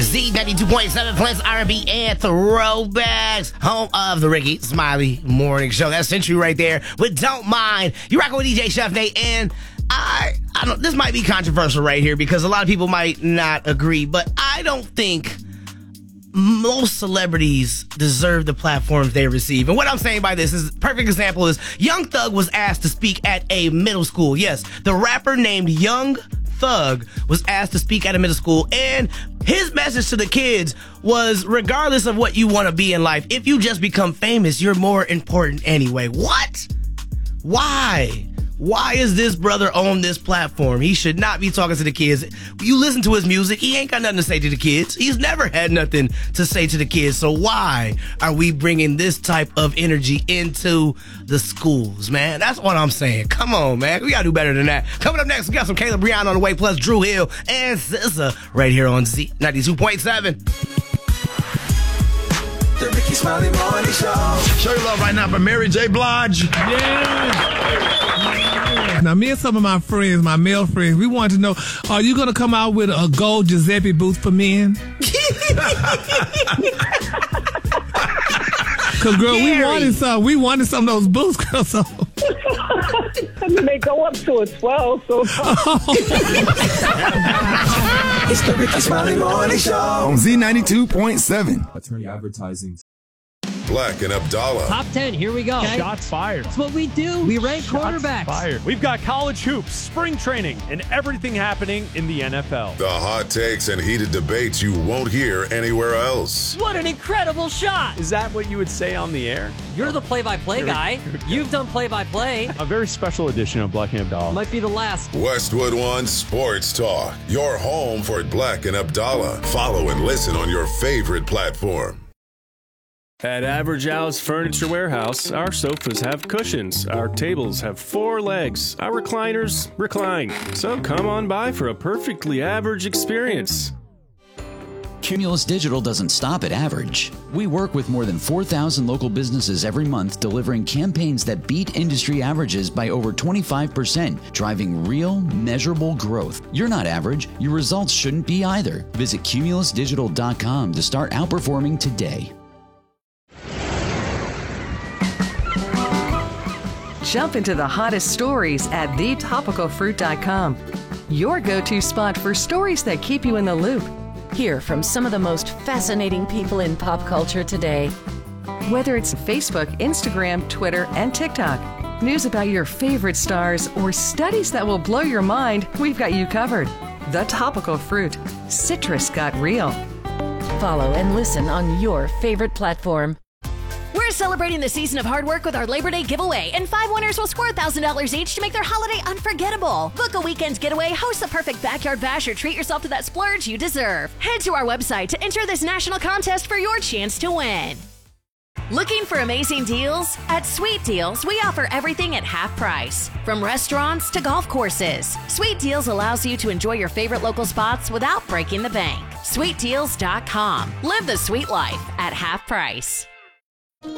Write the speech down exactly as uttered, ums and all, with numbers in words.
Z ninety-two point seven plus R and B and throwbacks. Home of the Ricky Smiley Morning Show. That's Century right there with Don't Mind. You rocking with D J Chef Nate, and I, I don't, this might be controversial right here because a lot of people might not agree, but I don't think most celebrities deserve the platforms they receive. And what I'm saying by this is, perfect example is Young Thug was asked to speak at a middle school. Yes, the rapper named Young Thug was asked to speak at a middle school, and his message to the kids was, regardless of what you want to be in life, if you just become famous, you're more important anyway. What? Why? Why is this brother on this platform? He should not be talking to the kids. You listen to his music, he ain't got nothing to say to the kids. He's never had nothing to say to the kids. So why are we bringing this type of energy into the schools, man? That's what I'm saying. Come on, man. We gotta do better than that. Coming up next, we got some Caleb Brown on the way, plus Drew Hill and S Z A right here on Z ninety-two point seven. The Ricky Smiley Morning Show. Show your love right now for Mary J. Blige. Yeah. Now, me and some of my friends, my male friends, we wanted to know, are you going to come out with a gold Giuseppe booth for men? Because, girl, Gary. we wanted some. We wanted some of those booths, girl. So. I mean, they go up to a twelve, so. It's the Ricky Smiley Morning Show on Z ninety-two point seven. Attorney advertising. Black and Abdallah. Top ten, here we go. Okay. Shots fired. That's what we do. We rank Shots quarterbacks. fired. We've got college hoops, spring training, and everything happening in the N F L. The hot takes and heated debates you won't hear anywhere else. What an incredible shot. Is that what you would say on the air? You're the play-by-play guy. You've done play-by-play. A very special edition of Black and Abdallah. Might be the last. Westwood One Sports Talk. Your home for Black and Abdallah. Follow and listen on your favorite platform. At Average Al's Furniture Warehouse, our sofas have cushions, our tables have four legs, our recliners recline. So come on by for a perfectly average experience. Cumulus Digital doesn't stop at average. We work with more than four thousand local businesses every month, delivering campaigns that beat industry averages by over twenty-five percent, driving real, measurable growth. You're not average. Your results shouldn't be either. Visit cumulus digital dot com to start outperforming today. Jump into the hottest stories at the topical fruit dot com. Your go-to spot for stories that keep you in the loop. Hear from some of the most fascinating people in pop culture today. Whether it's Facebook, Instagram, Twitter, and TikTok, news about your favorite stars, or studies that will blow your mind, we've got you covered. The Topical Fruit. Citrus got real. Follow and listen on your favorite platform. We're celebrating the season of hard work with our Labor Day giveaway, and five winners will score one thousand dollars each to make their holiday unforgettable. Book a weekend getaway, host the perfect backyard bash, or treat yourself to that splurge you deserve. Head to our website to enter this national contest for your chance to win. Looking for amazing deals? At Sweet Deals, we offer everything at half price. From restaurants to golf courses, Sweet Deals allows you to enjoy your favorite local spots without breaking the bank. sweet deals dot com. Live the sweet life at half price.